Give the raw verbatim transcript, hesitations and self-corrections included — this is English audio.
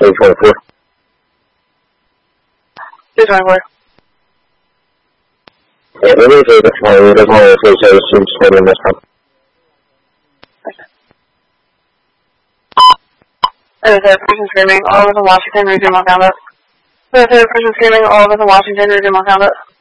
two twenty-four. two twenty-four. Yeah, we need to get the phone. There's only a few services in this one. There's a person screaming all over the Washington, resume on conduct. There's a person screaming all over the Washington, resume on conduct.